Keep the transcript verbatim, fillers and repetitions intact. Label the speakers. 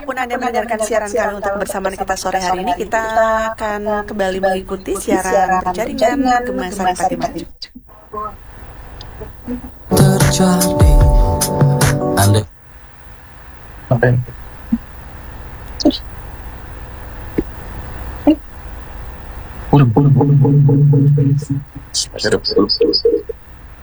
Speaker 1: dimanapun Anda mendengarkan siaran kami untuk kebersamaan kita sore hari ini, kita akan kembali mengikuti siaran berjaringan Gema Saripati Maju.
Speaker 2: Terjadi Anda
Speaker 3: Oke. Udah, udah, udah, udah, udah, udah.